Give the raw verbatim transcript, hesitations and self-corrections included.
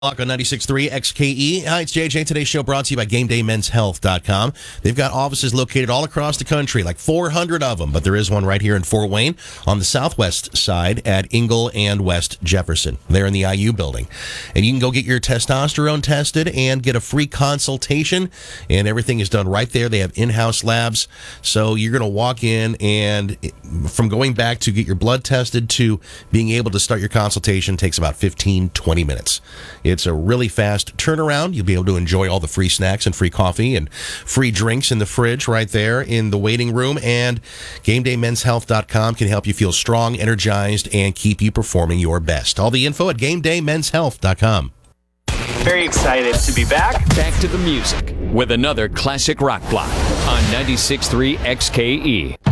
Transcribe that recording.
On ninety-six point three X K E. Hi, it's J J. Today's show brought to you by Game Day Men's Health dot com. They've got offices located all across the country, like four hundred of them, but there is one right here in Fort Wayne on the southwest side at Ingle and West Jefferson. They're in the I U building. And you can go get your testosterone tested and get a free consultation, and everything is done right there. They have in-house labs, so you're going to walk in, and from going back to get your blood tested to being able to start your consultation takes about fifteen, twenty minutes. It's a really fast turnaround. You'll be able to enjoy all the free snacks and free coffee and free drinks in the fridge right there in the waiting room. And Game Day Men's Health dot com can help you feel strong, energized, and keep you performing your best. All the info at Game Day Men's Health dot com. Very excited to be back. Back to the music with another classic rock block on ninety-six point three X K E.